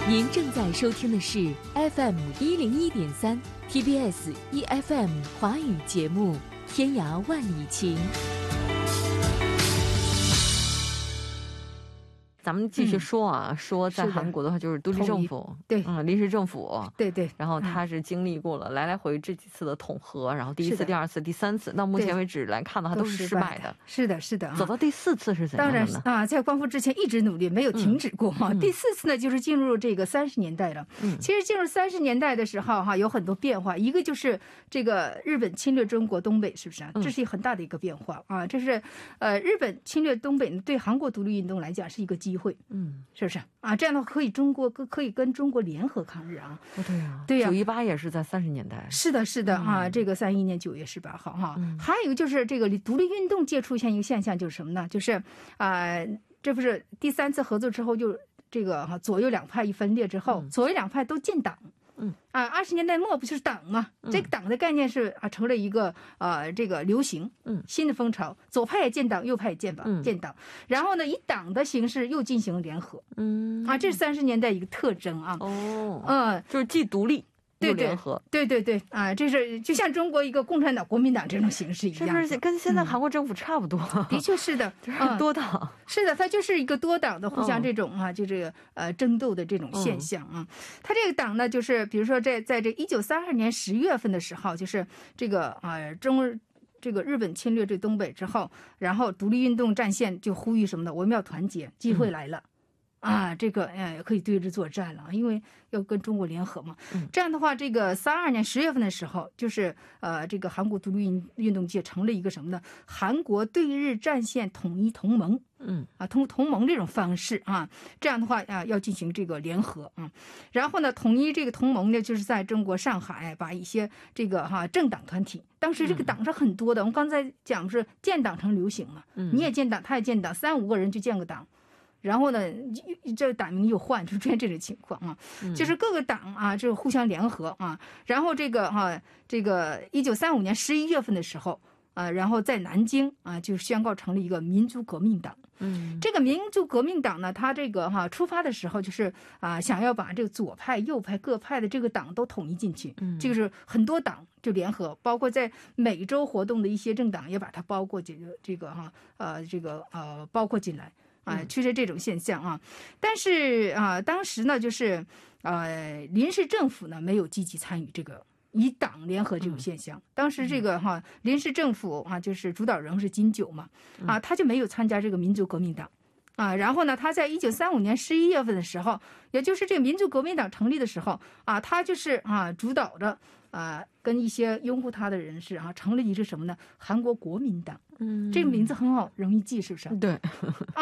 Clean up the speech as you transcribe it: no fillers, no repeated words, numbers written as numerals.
您正在收听的是 FM101.3 TBS EFM 华语节目《天涯万里情》。 咱们继续说啊，说在韩国的话就是独立政府， 对， 临时政府， 对对， 然后他是经历过了来来回这几次的统合，然后第一次、第二次、第三次，到目前为止来看的话都是失败的。 是的，是的， 走到第四次是怎样的呢？ 当然啊，在光复之前一直努力，没有停止过哈。第四次呢，就是进入这个30年代了。其实进入30年代的时候哈，有很多变化，一个就是这个日本侵略中国东北，是不是啊？这是一个很大的一个变化啊。这是日本侵略东北对韩国独立运动来讲是一个机会。是不是啊？这样的话可以跟中国联合抗日啊！ 对呀， 对呀 ，9·18也是在30年代。 是的，是的啊，这个31年9月18号哈。还有一个就是这个独立运动界出现一个现象，就是什么呢？就是这不是第3次合作之后，就这个左右两派一分裂之后，左右两派都建党。20年代末不就是党吗？这个党的概念是成了一个这个流行，新的风潮，左派也建党，右派也建党，然后呢以党的形式又进行联合，这是30年代一个特征啊。 就是既独立又联合， 对啊，这是就像中国一个共产党、国民党这种形式一样， 是不是跟现在韩国政府差不多？ 的确是的， 多党， 是的，它就是一个多党的互相这种就这个争斗的这种现象啊。它这个党呢，就是比如说在这1932年10月份的时候，就是这个这个日本侵略这东北之后，然后独立运动战线就呼吁什么呢？我们要团结，机会来了。这个可以对日作战了，因为要跟中国联合嘛。这样的话，这个32年10月份的时候，就是这个韩国独立运动界成了一个什么呢？韩国对日战线统一同盟。同盟这种方式啊，这样的话要进行这个联合啊，然后呢，统一这个同盟呢，就是在中国上海把一些这个政党团体，当时这个党是很多的，我们刚才讲是建党成流行嘛，你也建党，他也建党，3-5个人就建个党。然后呢，这个党名又换，就出现这种情况啊，就是各个党就互相联合啊。然后这个1935年11月份的时候然后在南京就宣告成立一个民族革命党。这个民族革命党呢，它这个出发的时候就是想要把这个左派、右派各派的这个党都统一进去。这个是很多党就联合，包括在美洲活动的一些政党也把它包括包括进来。确实这种现象啊，但是当时呢，就是临时政府呢没有积极参与这个以党联合这种现象。当时这个临时政府就是主导人物是金九嘛，他就没有参加这个民族革命党。然后呢，他在1935年11月份的时候，也就是这个民族革命党成立的时候他就是主导着跟一些拥护他的人士成立一支什么呢？韩国国民党。这个名字很好，容易记，是不是？ 对。